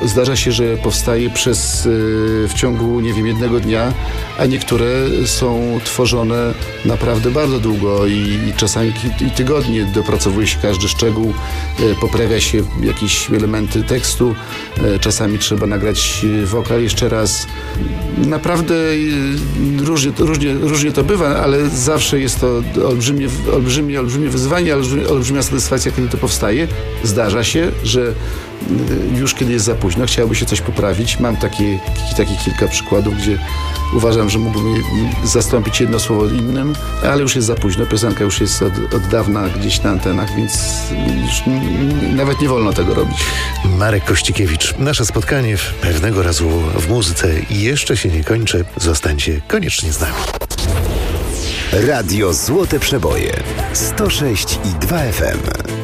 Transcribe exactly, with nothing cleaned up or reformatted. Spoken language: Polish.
zdarza się, że powstaje przez y, w ciągu, nie wiem, jednego dnia, a niektóre są tworzone naprawdę bardzo długo i, i czasami i tygodnie dopracowuje się każdy szczegół, y, poprawia się jakieś elementy tekstu, y, czasami trzeba nagrać wokal jeszcze raz. Naprawdę y, różnie, różnie, różnie to bywa, ale zawsze jest to olbrzymie, olbrzymie, olbrzymie wyzwanie, olbrzymia, olbrzymia satysfakcja, kiedy to powstaje. Zdarza się, że już kiedy jest za późno, chciałoby się coś poprawić. Mam takie, takie kilka przykładów, gdzie uważam, że mógłbym zastąpić jedno słowo innym, ale już jest za późno. Piosenka już jest od, od dawna gdzieś na antenach, więc już nawet nie wolno tego robić. Marek Kościkiewicz. Nasze spotkanie pewnego razu w muzyce jeszcze się nie kończy. Zostańcie koniecznie z nami. Radio Złote Przeboje sto sześć i dwa F M.